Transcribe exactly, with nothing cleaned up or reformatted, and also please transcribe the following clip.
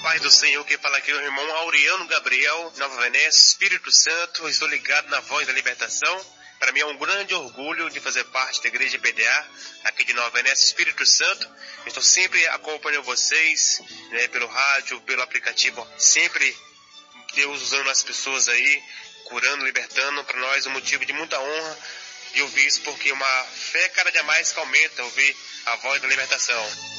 paz do Senhor, que fala aqui é o irmão Auriano Gabriel, Nova Venécia, Espírito Santo. Estou ligado na Voz da Libertação. Para mim é um grande orgulho de fazer parte da Igreja P D A, aqui de Nova Venécia, Espírito Santo. Estou sempre acompanhando vocês, né, pelo rádio, pelo aplicativo. Sempre Deus usando as pessoas aí, curando, libertando. Para nós é um motivo de muita honra de ouvir isso, porque uma fé cada dia mais que aumenta, ouvir a Voz da Libertação.